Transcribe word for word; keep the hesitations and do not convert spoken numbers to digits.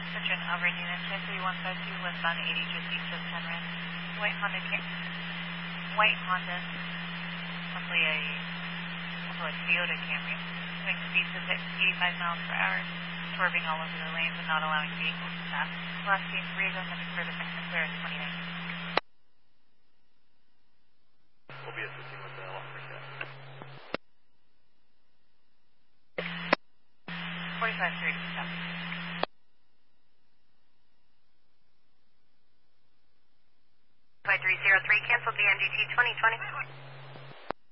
Citroen Albright unit ten three one five two westbound eighty just east of Penryn. White Honda Cam White Honda, hopefully a hopefully a Toyota Camry. Doing speeds of eighty-five miles per hour, swerving all over the lanes and not allowing vehicles to pass. Last seen Riga, heading for the Paris twenty-nine. We'll be assisting with the Las Vegas. forty-five thirty, stop. five three zero three, cancel D M D T twenty twenty.